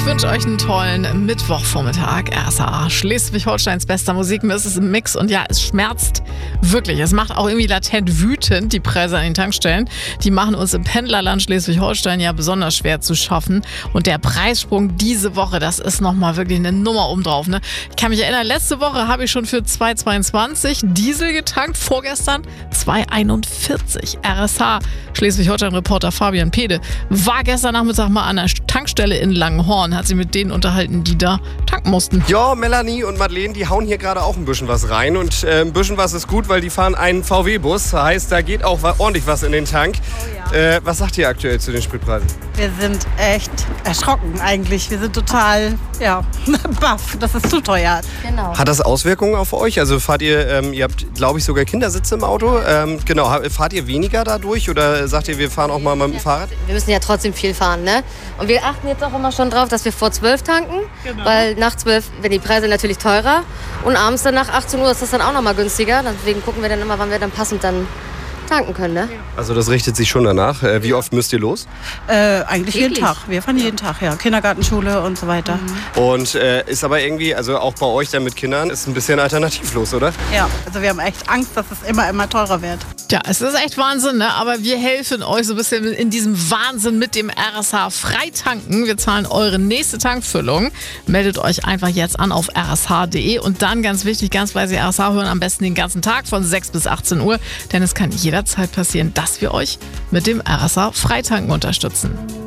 wünsche euch einen tollen Mittwochvormittag. RSA, Schleswig-Holsteins bester Musikmix ist im Mix. Und ja, es schmerzt wirklich. Es macht auch irgendwie latent wütend, die Preise an den Tankstellen. Die machen uns im Pendlerland Schleswig-Holstein ja besonders schwer zu schaffen. Und der Preissprung diese Woche, das ist nochmal wirklich eine Nummer obendrauf. Ne? Ich kann mich erinnern, letzte Woche habe ich schon für 2,22 Diesel getankt. Vorgestern 2,41. RSA, Schleswig-Holstein-Reporter Fabian Pede war gestern Nachmittag mal an der Tankstelle in Langenhorn, hat sich mit denen unterhalten, die da tanken mussten. Ja, Melanie und Madeleine, die hauen hier gerade auch ein bisschen was rein. Und ein bisschen was ist gut, weil die fahren einen VW-Bus. Heißt, da geht auch ordentlich was in den Tank. Oh ja. Was sagt ihr aktuell zu den Spritpreisen? Wir sind echt erschrocken eigentlich. Wir sind total, baff. Das ist zu teuer. Genau. Hat das Auswirkungen auf euch? Also fahrt ihr, ihr habt, glaube ich, sogar Kindersitze im Auto. Genau, fahrt ihr weniger dadurch oder sagt ihr, wir fahren auch mal mit dem Fahrrad? Wir müssen ja trotzdem viel fahren, ne? Und wir achten jetzt auch immer schon drauf, dass wir vor 12 tanken. Genau. Weil nach 12 werden die Preise natürlich teurer. Und abends dann nach 18 Uhr ist das dann auch nochmal günstiger. Deswegen gucken wir dann immer, wann wir dann passend dann tanken können, ne? Also das richtet sich schon danach. Wie oft müsst ihr los? Eigentlich jeden Tag. Wir fahren jeden Tag, ja. Kindergarten, Schule und so weiter. Und ist aber irgendwie, also auch bei euch dann mit Kindern, ist ein bisschen alternativlos, oder? Ja, also wir haben echt Angst, dass es immer teurer wird. Ja, es ist echt Wahnsinn, ne? Aber wir helfen euch so ein bisschen in diesem Wahnsinn mit dem RSH Freitanken. Wir zahlen eure nächste Tankfüllung. Meldet euch einfach jetzt an auf rsh.de und dann, ganz wichtig, ganz leise RSH hören, am besten den ganzen Tag von 6 bis 18 Uhr, denn es kann jederzeit passieren, dass wir euch mit dem RSH Freitanken unterstützen.